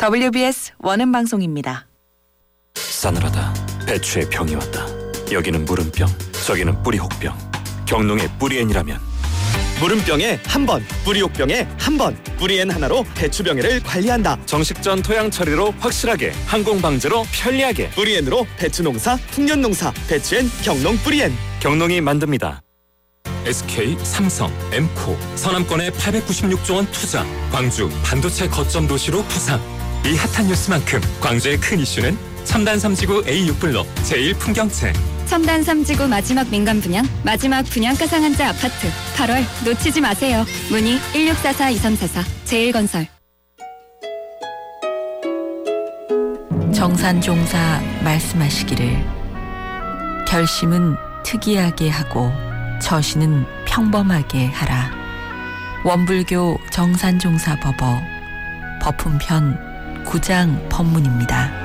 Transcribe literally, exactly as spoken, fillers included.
더블유비에스 원음 방송입니다. 싸늘하다. 배추의 병이 왔다. 여기는 무름병, 저기는 뿌리혹병. 경농의 뿌리엔이라면 무름병에 한 번, 뿌리혹병에 한 번. 뿌리엔 하나로 배추병해를 관리한다. 정식전 토양 처리로 확실하게, 항공 방제로 편리하게. 뿌리엔으로 배추 농사, 풍년 농사. 배추엔 경농 뿌리엔. 경농이 만듭니다. 에스케이, 삼성, 엠코, 서남권에 팔백구십육조 원 투자. 광주 반도체 거점 도시로 부상. 이 핫한 뉴스만큼 광주의 큰 이슈는 첨단 삼지구 에이 육 블록 제일 풍경채. 첨단 삼지구 마지막 민간 분양, 마지막 분양가 상한제 아파트. 팔월 놓치지 마세요. 문의 일육사사 이삼사사 제일건설. 정산종사 말씀하시기를 결심은 특이하게 하고 처신은 평범하게 하라. 원불교 정산종사 법어 법훈편 구 장 법문입니다.